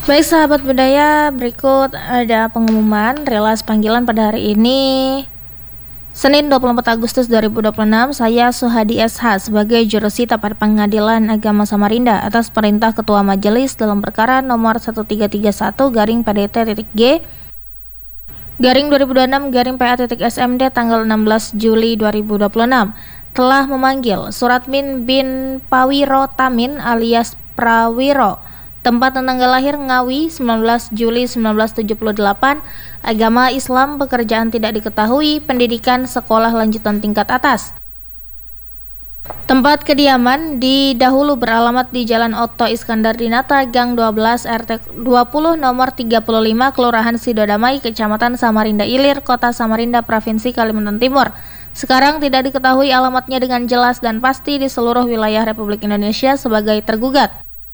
Baik sahabat budaya, berikut ada pengumuman rilis panggilan pada hari ini Senin 24 Agustus 2026. Saya Suhadi SH sebagai jurusita pada Pengadilan Agama Samarinda atas perintah Ketua Majelis dalam perkara nomor 1331/PDT.G garing 2026 garing PA.SMD tanggal 16 Juli 2026 telah memanggil Suratmin bin Pawiro Tamin alias Prawiro, tempat dan tanggal lahir Ngawi 19 Juli 1978, agama Islam, pekerjaan tidak diketahui, pendidikan sekolah lanjutan tingkat atas. Tempat kediaman di dahulu beralamat di Jalan Otto Iskandar Dinata, Gang 12 RT 20 nomor 35, Kelurahan Sidodamai, Kecamatan Samarinda Ilir, Kota Samarinda, Provinsi Kalimantan Timur. Sekarang tidak diketahui alamatnya dengan jelas dan pasti di seluruh wilayah Republik Indonesia sebagai tergugat.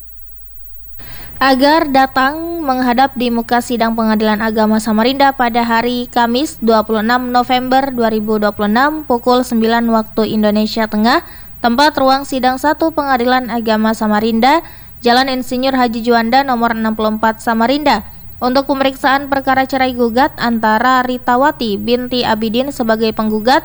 Agar datang menghadap di muka sidang Pengadilan Agama Samarinda pada hari Kamis 26 November 2026 pukul 9 waktu Indonesia Tengah, tempat ruang sidang 1 Pengadilan Agama Samarinda, Jalan Insinyur Haji Juanda nomor 64 Samarinda, untuk pemeriksaan perkara cerai gugat antara Ritawati binti Abidin sebagai penggugat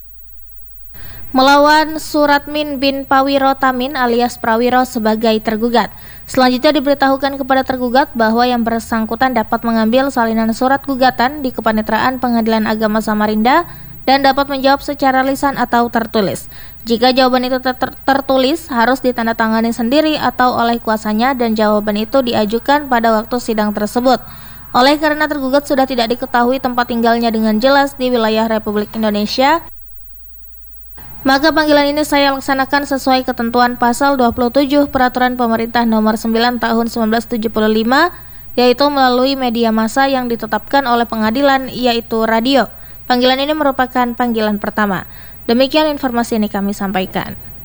melawan Suratmin bin Pawiro Tamin alias Prawiro sebagai tergugat. Selanjutnya diberitahukan kepada tergugat bahwa yang bersangkutan dapat mengambil salinan surat gugatan di kepaniteraan Pengadilan Agama Samarinda dan dapat menjawab secara lisan atau tertulis. Jika jawaban itu tertulis, harus ditandatangani sendiri atau oleh kuasanya dan jawaban itu diajukan pada waktu sidang tersebut. Oleh karena tergugat sudah tidak diketahui tempat tinggalnya dengan jelas di wilayah Republik Indonesia, maka panggilan ini saya laksanakan sesuai ketentuan pasal 27 Peraturan Pemerintah Nomor 9 Tahun 1975, yaitu melalui media massa yang ditetapkan oleh pengadilan, yaitu radio. Panggilan ini merupakan panggilan pertama. Demikian informasi yang kami sampaikan.